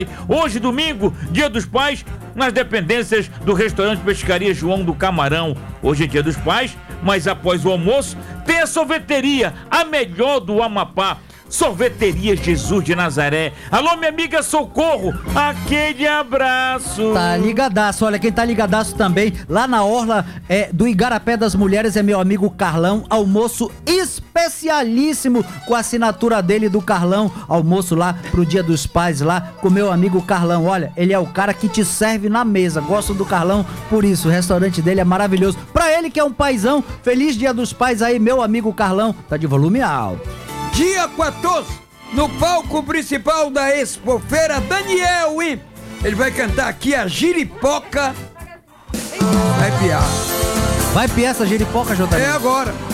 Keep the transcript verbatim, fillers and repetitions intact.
Hoje, domingo, dia dos pais, nas dependências do restaurante Pescaria João do Camarão. Hoje é dia dos pais, mas após o almoço, tem a sorveteria, a melhor do Amapá. Sorveteria Jesus de Nazaré. Alô, minha amiga Socorro, aquele abraço. Tá ligadaço, olha, quem tá ligadaço também, lá na orla é, do Igarapé das Mulheres, é meu amigo Carlão. Almoço especialíssimo com a assinatura dele, do Carlão. Almoço lá pro Dia dos Pais, lá com meu amigo Carlão. Olha, ele é o cara que te serve na mesa. Gosto do Carlão por isso, o restaurante dele é maravilhoso. Pra ele que é um paizão, feliz Dia dos Pais aí, meu amigo Carlão. Tá de volume alto. Dia quatorze, no palco principal da Expofeira, Daniel I. Ele vai cantar aqui a Giripoca. Vai piar. Vai piar essa giripoca, J. É agora.